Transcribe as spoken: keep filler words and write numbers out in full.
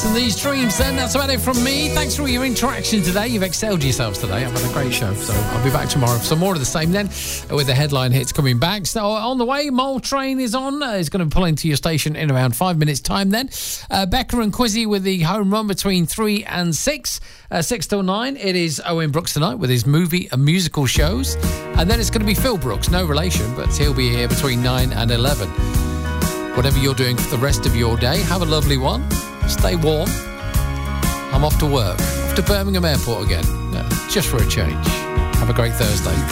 Yes, and these dreams then, that's about it from me. Thanks for all your interaction today. You've excelled yourselves today. I've had a great show, so I'll be back tomorrow for some more of the same then, with the headline hits coming back. So on the way, Mole Train is on. Uh, it's going to pull into your station in around five minutes' time then. Uh, Becca and Quizzy with the home run between three and six. Uh, six till nine, it is Owen Brooks tonight with his movie and musical shows. And then it's going to be Phil Brooks, no relation, but he'll be here between nine and eleven. Whatever you're doing for the rest of your day, have a lovely one. Stay warm. I'm off to work. Off to Birmingham Airport again. Yeah, just for a change. Have a great Thursday.